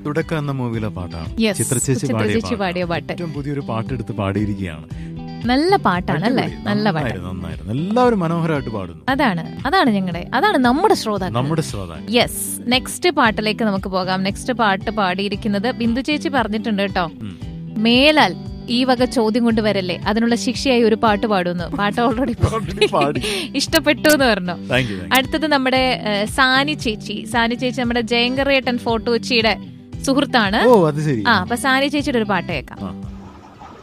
തുടക്കം എന്ന മൂവിയിലെ പാട്ടാണ്. Yes, ചിത്രചേച്ചി ചിത്രചേച്ചി പാടിയ പാട്ട്. ഏറ്റവും പുതിയൊരു പാട്ടെടുത്ത് പാടിയിരിക്കുകയാണ്. നല്ല പാട്ടാണ് അല്ലേ? നല്ല പാട്ട്, നന്നായിരുന്നു. എല്ലാവരും മനോഹരമായിട്ട് പാടുന്നു. അതാണ് നമ്മുടെ ശ്രോതാക്കൾ. യെസ്, നെക്സ്റ്റ് പാട്ടിലേക്ക് നമുക്ക് പോകാം. നെക്സ്റ്റ് പാട്ട് പാടിയിരിക്കുന്നത് ബിന്ദു ചേച്ചി പറഞ്ഞിട്ടുണ്ട് കേട്ടോ. മേലാൽ ഈ വക ചോദ്യം കൊണ്ട് വരല്ലേ, അതിനുള്ള ശിക്ഷയായി ഒരു പാട്ട് പാടുന്നു. പാട്ട് ഓൾറെഡി ഇഷ്ടപ്പെട്ടു എന്ന് പറഞ്ഞു. അടുത്തത് നമ്മുടെ സാനി ചേച്ചി നമ്മുടെ ജയങ്കറേട്ടൻ ഫോട്ടോ ചേച്ചിയുടെ സുഹൃത്താണ്. അപ്പൊ സാനി ചേച്ചിയുടെ ഒരു പാട്ട് കേൾക്കാം.